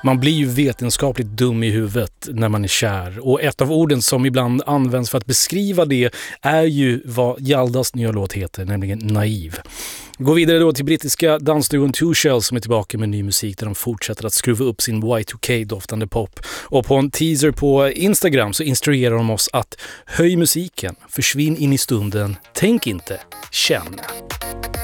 Man blir ju vetenskapligt dum i huvudet när man är kär. Och ett av orden som ibland används för att beskriva det är ju vad Jaldas nya låt heter, nämligen Naiv. Gå vidare då till brittiska dansduon Two Shells som är tillbaka med ny musik där de fortsätter att skruva upp sin Y2K-doftande pop. Och på en teaser på Instagram så instruerar de oss att höj musiken, försvinn in i stunden, tänk inte, känn.